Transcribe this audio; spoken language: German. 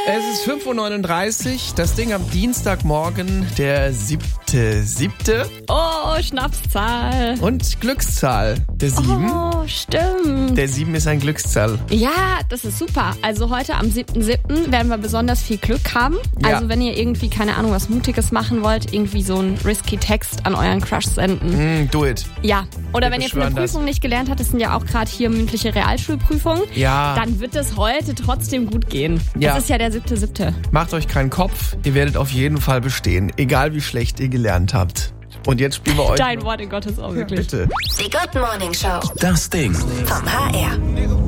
Es ist 5.39 Uhr, das Ding am Dienstagmorgen, der 7.7. Oh, Schnapszahl. Und Glückszahl, der 7. Oh, stimmt. Der 7 ist ein Glückszahl. Ja, das ist super. Also heute am 7.7. werden wir besonders viel Glück haben. Ja. Also wenn ihr irgendwie, keine Ahnung, was Mutiges machen wollt, irgendwie so einen risky Text an euren Crush senden. Do it. Ja. Oder Wir wenn ihr für eine beschwören Prüfung nicht gelernt habt, das sind ja auch gerade hier mündliche Realschulprüfungen, Ja. dann wird es heute trotzdem gut gehen. Ja. Das ist ja der 7.7. Macht euch keinen Kopf, ihr werdet auf jeden Fall bestehen, egal wie schlecht ihr gelernt habt. Und jetzt spielen wir euch... Dein Wort in Gottes Ohr, wirklich. Bitte. Die Good Morning Show. Das Ding. Vom HR.